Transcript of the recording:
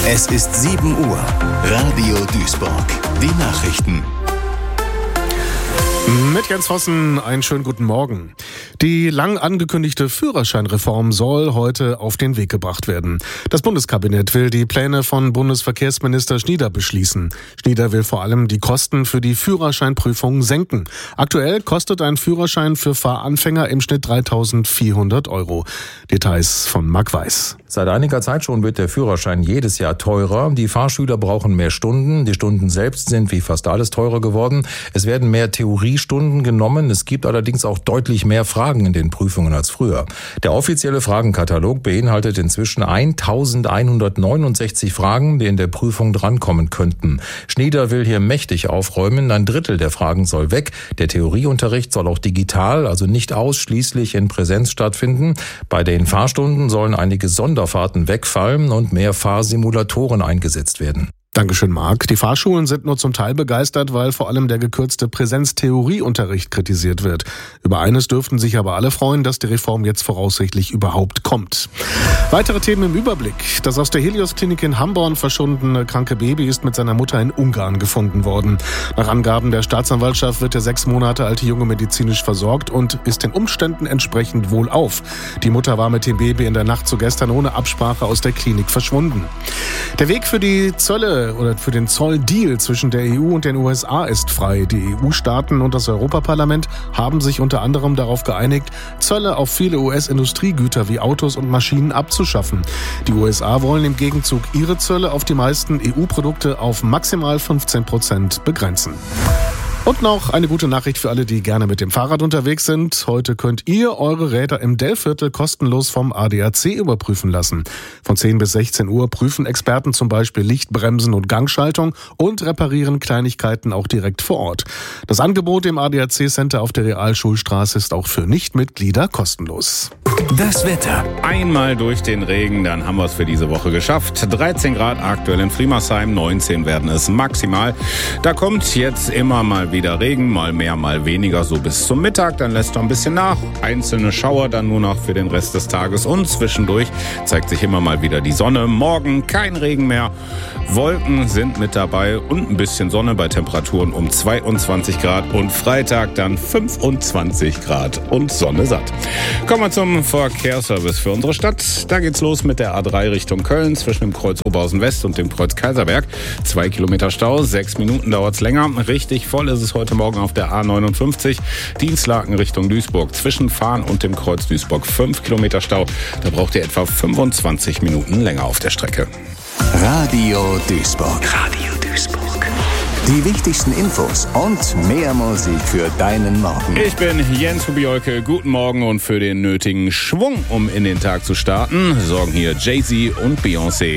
Es ist 7 Uhr. Radio Duisburg. Die Nachrichten. Mit Jens Vossen, einen schönen guten Morgen. Die lang angekündigte Führerscheinreform soll heute auf den Weg gebracht werden. Das Bundeskabinett will die Pläne von Bundesverkehrsminister Schnieder beschließen. Schnieder will vor allem die Kosten für die Führerscheinprüfung senken. Aktuell kostet ein Führerschein für Fahranfänger im Schnitt 3.400 €. Details von Marc Weiß. Seit einiger Zeit schon wird der Führerschein jedes Jahr teurer. Die Fahrschüler brauchen mehr Stunden. Die Stunden selbst sind wie fast alles teurer geworden. Es werden mehr Theoriestunden genommen. Es gibt allerdings auch deutlich mehr Fragen in den Prüfungen als früher. Der offizielle Fragenkatalog beinhaltet inzwischen 1169 Fragen, die in der Prüfung drankommen könnten. Schnieder will hier mächtig aufräumen. 1/3 der Fragen soll weg. Der Theorieunterricht soll auch digital, also nicht ausschließlich in Präsenz stattfinden. Bei den Fahrstunden sollen einige Sonderfahrten wegfallen und mehr Fahrsimulatoren eingesetzt werden. Dankeschön, Marc. Die Fahrschulen sind nur zum Teil begeistert, weil vor allem der gekürzte Präsenztheorieunterricht kritisiert wird. Über eines dürften sich aber alle freuen, dass die Reform jetzt voraussichtlich überhaupt kommt. Weitere Themen im Überblick. Das aus der Helios-Klinik in Hamborn verschwundene kranke Baby ist mit seiner Mutter in Ungarn gefunden worden. Nach Angaben der Staatsanwaltschaft wird der 6 Monate alte Junge medizinisch versorgt und ist den Umständen entsprechend wohlauf. Die Mutter war mit dem Baby in der Nacht zu gestern ohne Absprache aus der Klinik verschwunden. Der Weg für die Zölle oder für den Zolldeal zwischen der EU und den USA ist frei. Die EU-Staaten und das Europaparlament haben sich unter anderem darauf geeinigt, Zölle auf viele US-Industriegüter wie Autos und Maschinen abzuschaffen. Die USA wollen im Gegenzug ihre Zölle auf die meisten EU-Produkte auf maximal 15% begrenzen. Und noch eine gute Nachricht für alle, die gerne mit dem Fahrrad unterwegs sind. Heute könnt ihr eure Räder im Dellviertel kostenlos vom ADAC überprüfen lassen. Von 10 bis 16 Uhr prüfen Experten zum Beispiel Licht, Bremsen und Gangschaltung und reparieren Kleinigkeiten auch direkt vor Ort. Das Angebot im ADAC-Center auf der Realschulstraße ist auch für Nichtmitglieder kostenlos. Das Wetter. Einmal durch den Regen, dann haben wir es für diese Woche geschafft. 13 Grad aktuell in Friemersheim, 19 werden es maximal. Da kommt jetzt immer mal wieder Regen, mal mehr, mal weniger, so bis zum Mittag. Dann lässt er ein bisschen nach. Einzelne Schauer dann nur noch für den Rest des Tages. Und zwischendurch zeigt sich immer mal wieder die Sonne. Morgen kein Regen mehr. Wolken sind mit dabei und ein bisschen Sonne bei Temperaturen um 22 Grad. Und Freitag dann 25 Grad und Sonne satt. Kommen wir zum Verkehrsservice für unsere Stadt. Da geht's los mit der A3 Richtung Köln zwischen dem Kreuz Oberhausen West und dem Kreuz Kaiserberg. 2 Kilometer Stau, 6 Minuten dauert's länger. Richtig voll ist es heute Morgen auf der A59. Dienstlaken Richtung Duisburg zwischen Fahn und dem Kreuz Duisburg 5 Kilometer Stau. Da braucht ihr etwa 25 Minuten länger auf der Strecke. Radio Duisburg. Radio Duisburg. Die wichtigsten Infos und mehr Musik für deinen Morgen. Ich bin Jens Hubiolke. Guten Morgen und für den nötigen Schwung, um in den Tag zu starten, sorgen hier Jay-Z und Beyoncé.